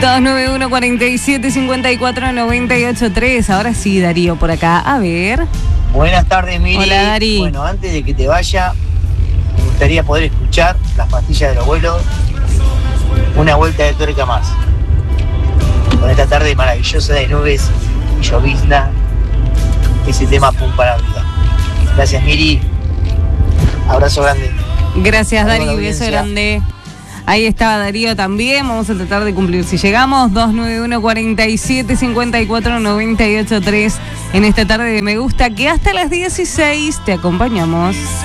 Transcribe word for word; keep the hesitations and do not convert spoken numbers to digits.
dos nueve uno, cuatro siete, cinco cuatro, nueve ocho tres. Ahora sí, Darío, por acá. A ver. Buenas tardes, Miri. Hola, Dari. Bueno, antes de que te vaya, me gustaría poder escuchar Las pastillas del abuelo, una vuelta de tuerca más. Con esta tarde maravillosa de nubes y llovizna, ese tema pum para arriba. Gracias, Miri. Abrazo grande. Gracias, Saludos a Darío. la Beso audiencia. grande. Ahí estaba Darío también. Vamos a tratar de cumplir. Si llegamos, dos nueve uno, cuatro siete, cinco cuatro, nueve ocho tres. En esta tarde de Me Gusta, que hasta las dieciséis te acompañamos.